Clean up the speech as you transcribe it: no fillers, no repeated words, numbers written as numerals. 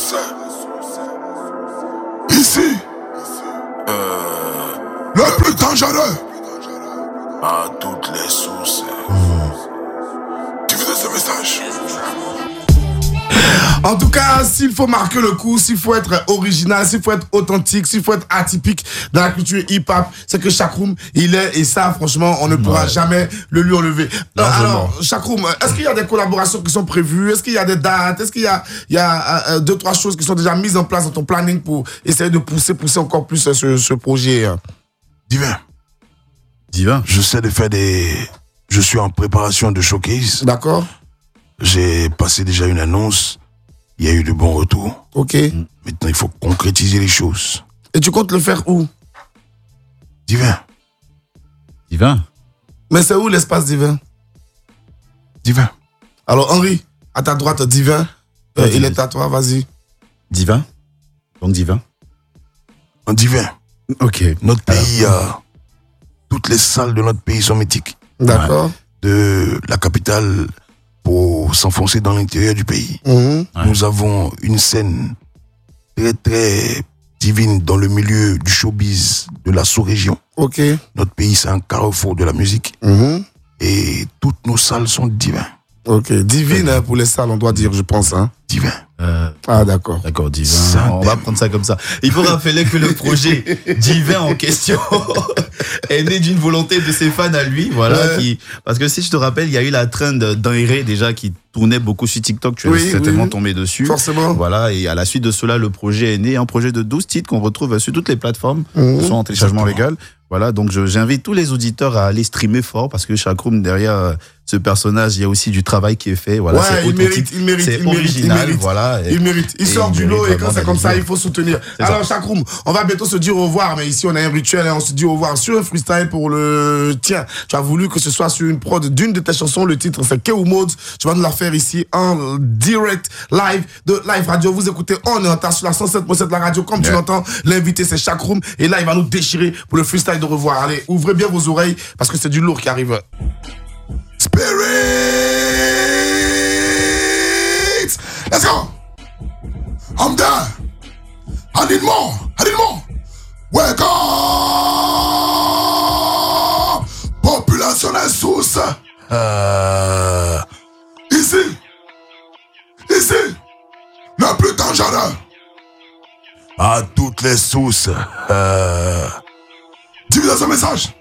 Ici, le plus dangereux. À toutes les sources. Tu veux ce message? En tout cas, s'il faut marquer le coup, s'il faut être original, s'il faut être authentique, s'il faut être atypique dans la culture hip-hop, c'est que Chakroum, il est, et ça, franchement, on ne pourra jamais le lui enlever. Alors, Chakroum, est-ce qu'il y a des collaborations qui sont prévues? Est-ce qu'il y a des dates? Est-ce qu'il y a 2-3 choses qui sont déjà mises en place dans ton planning pour essayer de pousser encore plus ce projet? Divin. Je suis en préparation de showcase. D'accord. J'ai passé déjà une annonce. Il y a eu de bons retours. Ok. Maintenant, il faut concrétiser les choses. Et tu comptes le faire où? Divin. Mais c'est où l'espace Divin? Alors, Henri, à ta droite, Divin. Il est à toi, vas-y. Divin. En Divin. Ok. Notre pays, toutes les salles de notre pays sont mythiques. D'accord. Ouais. De la capitale pour s'enfoncer dans l'intérieur du pays. Nous avons une scène très très divine dans le milieu du showbiz de la sous-région. Ok. Notre pays, c'est un carrefour de la musique. Et toutes nos salles sont divines. Ok, divine pour les salles, on doit dire, je pense. Divin. Ah, d'accord. D'accord, Divin. On va prendre ça comme ça. Il faut rappeler que le projet Divin en question est né d'une volonté de ses fans à lui, voilà. Parce que si je te rappelle, il y a eu la trend d'Henri déjà qui tournait beaucoup sur TikTok. Tu es certainement tombé dessus. Forcément. Voilà. Et à la suite de cela, le projet est né, un projet de 12 titres qu'on retrouve sur toutes les plateformes, soit en téléchargement légal. Voilà, donc j'invite tous les auditeurs à aller streamer fort parce que Chakroum, derrière ce personnage, il y a aussi du travail qui est fait. Voilà, c'est authentique, c'est original, voilà. Il mérite. Il sort du lot et quand c'est comme ça, il faut soutenir. Alors Chakroum, on va bientôt se dire au revoir, mais ici on a un rituel et on se dit au revoir sur un freestyle pour le tien. Tu as voulu que ce soit sur une prod d'une de tes chansons, le titre c'est Keo Mode. Tu vas nous la faire ici en direct, live de Live Radio. Vous écoutez, on est en tas sur la 107.7 de la radio, comme tu l'entends. L'invité c'est Chakroum et là il va nous déchirer pour le freestyle de revoir. Allez, ouvrez bien vos oreilles parce que c'est du lourd qui arrive. Spirit! Let's go! I'm there! I need more! Wake up! Population est sous! Ici! Le plus dangereux! À toutes les sources. Diffusez ce message!